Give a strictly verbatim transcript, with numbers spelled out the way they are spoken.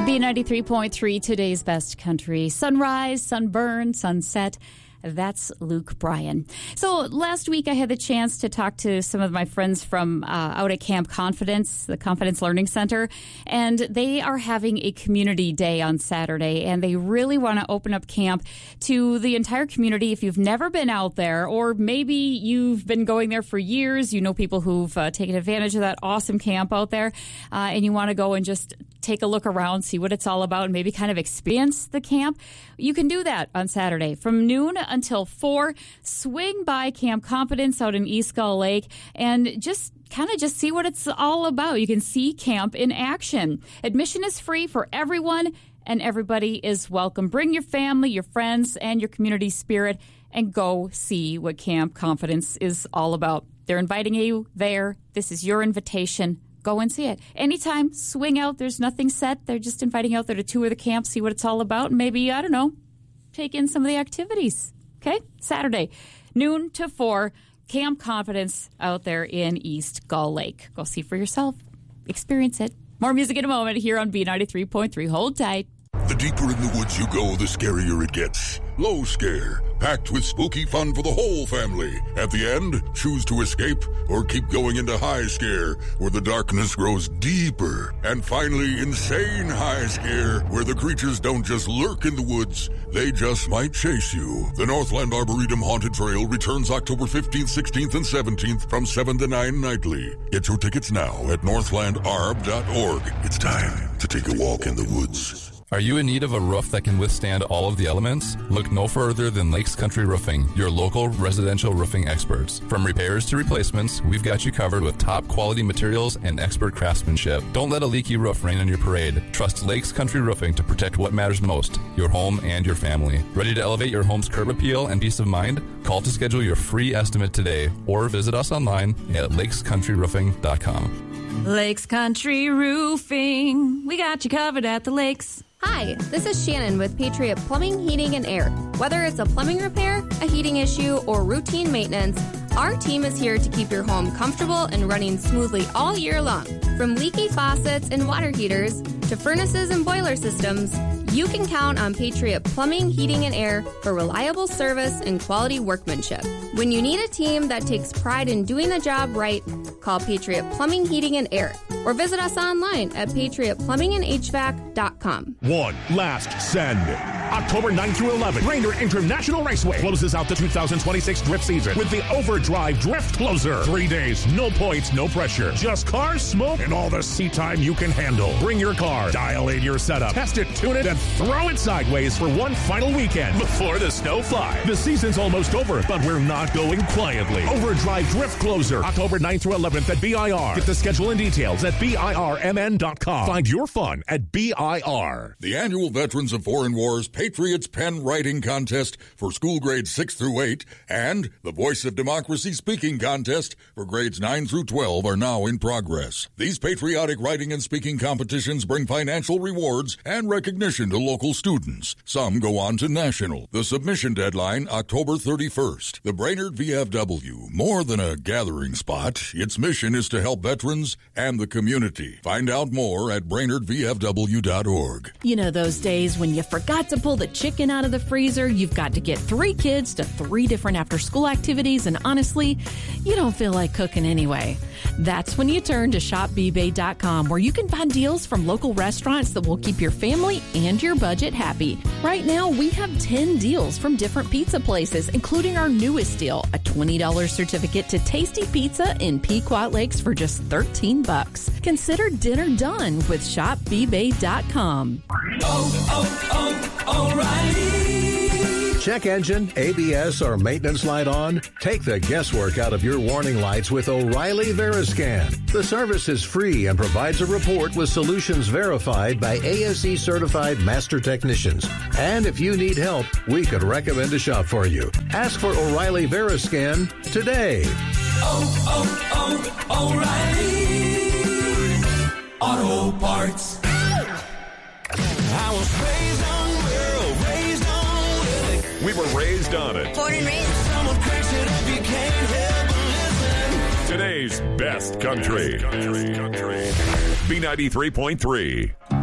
B ninety-three point three, today's best country. Sunrise, sunburn, sunset. That's Luke Bryan. So last week I had the chance to talk to some of my friends from uh, out at Camp Confidence, the Confidence Learning Center, and they are having a community day on Saturday, and they really want to open up camp to the entire community. If you've never been out there, or maybe you've been going there for years, you know people who've uh, taken advantage of that awesome camp out there, uh, and you want to go and just take a look around, see what it's all about, and maybe kind of experience the camp, you can do that on Saturday from noon until four. Swing by Camp Confidence out in East Gull Lake and just kind of just see what it's all about. You can see camp in action. Admission is free for everyone, and everybody is welcome. Bring your family, your friends, and your community spirit, and go see what Camp Confidence is all about. They're inviting you there. This is your invitation. Go and see it. Anytime, swing out. There's nothing set. They're just inviting you out there to tour the camp, see what it's all about, and maybe, I don't know, take in some of the activities. Okay? Saturday, noon to four, Camp Confidence out there in East Gull Lake. Go see for yourself. Experience it. More music in a moment here on B ninety-three point three. Hold tight. The deeper in the woods you go, the scarier it gets. Low Scare, packed with spooky fun for the whole family. At the end, choose to escape or keep going into High Scare, where the darkness grows deeper. And finally, Insane High Scare, where the creatures don't just lurk in the woods, they just might chase you. The Northland Arboretum Haunted Trail returns October fifteenth, sixteenth, and seventeenth from seven to nine nightly. Get your tickets now at northland arb dot org. It's time to take a walk in the woods. Are you in need of a roof that can withstand all of the elements? Look no further than Lakes Country Roofing, your local residential roofing experts. From repairs to replacements, we've got you covered with top quality materials and expert craftsmanship. Don't let a leaky roof rain on your parade. Trust Lakes Country Roofing to protect what matters most, your home and your family. Ready to elevate your home's curb appeal and peace of mind? Call to schedule your free estimate today or visit us online at lakes country roofing dot com. Lakes Country Roofing. We got you covered at the lakes. Hi, this is Shannon with Patriot Plumbing, Heating, and Air. Whether it's a plumbing repair, a heating issue, or routine maintenance, our team is here to keep your home comfortable and running smoothly all year long. From leaky faucets and water heaters to furnaces and boiler systems, you can count on Patriot Plumbing, Heating, and Air for reliable service and quality workmanship. When you need a team that takes pride in doing the job right, call Patriot Plumbing, Heating, and Air or visit us online at patriot plumbing and h v a c dot com. One last send. October ninth through eleventh, Brainerd International Raceway closes out the two thousand twenty-six drift season with the Overdrive Drift Closer. Three days, no points, no pressure. Just cars, smoke, and all the seat time you can handle. Bring your car, dial in your setup, test it, tune it, and throw it sideways for one final weekend before the snow flies. The season's almost over, but we're not going quietly. Overdrive Drift Closer, October ninth through eleventh at B I R. Get the schedule and details at B I R M N dot com. Find your fun at B I R. The annual Veterans of Foreign Wars Patriots Pen Writing Contest for school grades six through eight and the Voice of Democracy Speaking Contest for grades nine through twelve are now in progress. These patriotic writing and speaking competitions bring financial rewards and recognition to local students. Some go on to national. The submission deadline, October thirty-first. The Brainerd V F W, more than a gathering spot, its mission is to help veterans and the community. Find out more at brainerd v f w dot org. You know those days when you forgot to pull the chicken out of the freezer, you've got to get three kids to three different after-school activities, and honestly, you don't feel like cooking anyway. That's when you turn to shop b bay dot com, where you can find deals from local restaurants that will keep your family and your budget happy. Right now, we have ten deals from different pizza places, including our newest deal, a twenty dollars certificate to Tasty Pizza in Pequot Lakes for just thirteen bucks. Consider dinner done with shop b bay dot com. Oh, oh, oh, O'Reilly. Check engine, A B S, or maintenance light on? Take the guesswork out of your warning lights with O'Reilly Veriscan. The service is free and provides a report with solutions verified by A S E certified master technicians. And if you need help, we could recommend a shop for you. Ask for O'Reilly Veriscan today. Oh, oh, oh, O'Reilly Auto Parts. I was raised on world, raised on We were raised on it. Born and raised. Someone cracks it up, you can't help but listen. Today's best country. B ninety-three point three.